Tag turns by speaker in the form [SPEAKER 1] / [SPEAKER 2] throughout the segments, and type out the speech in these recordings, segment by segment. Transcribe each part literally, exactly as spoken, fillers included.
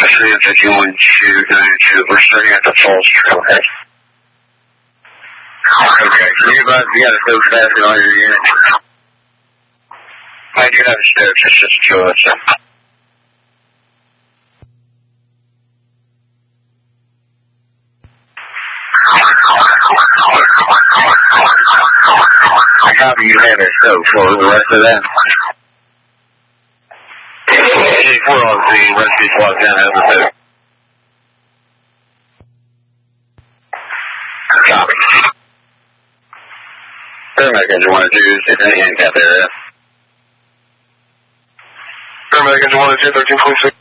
[SPEAKER 1] Pacific fifty-one two ninety-two, we're starting at the Falls Trailhead. Okay, can you, uh, you got a code fast in all your units? I do have a spare, just, just two of us. I copy you have it, so for the rest of that. We're on the rescue squad down as a two. Copy. Paramedic engine one oh two, is any handicap area? Paramedic engine one oh two, thirteen twenty-six.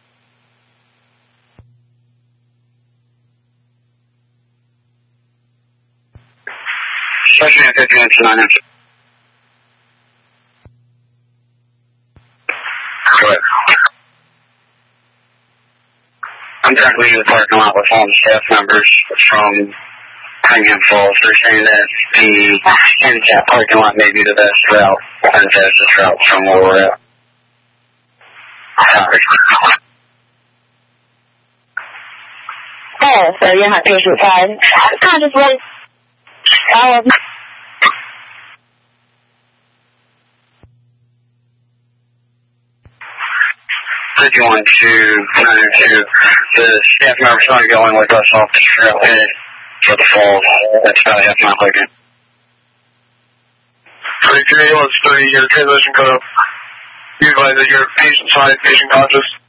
[SPEAKER 1] Section fifty-one to nine inches. Go ahead. I'm currently in the parking lot with all the staff members from Cunningham Falls. They're saying that the handicap parking lot may be the best route and fastest route from where we're at. Sorry.
[SPEAKER 2] Oh, so you're not patient side. I just want um
[SPEAKER 1] fifty-one two ninety-two. The staff members are going with us off the trailhead for the falls. That's about a half mile away. thirty-three, let's thirty, your transmission code up. You advise that you're patient side, patient conscious.